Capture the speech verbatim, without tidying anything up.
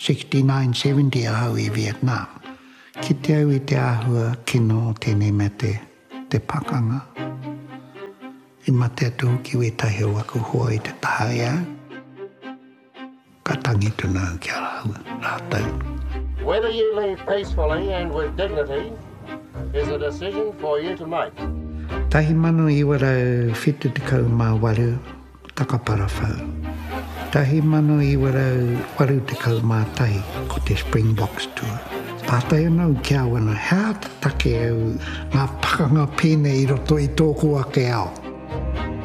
sixty-nine seventy ahau i Vietnam. Ki te au i te ahua kino tēnei me te, te pakanga. I mate atu ki we tahi o aku hoa i te taha ia. Ka tangi tuna ki a rau, rātau. Whether you leave peacefully and with dignity is a decision for you to make. Tahi manu i warau whitu te kau mā waru, takapara whau. Tahi manu i warau waru te kau mā tahi ko te Springboks tour. Pātai anau kia wana, hea te take au ngā pakanga pēne i roto i tōku ake ao.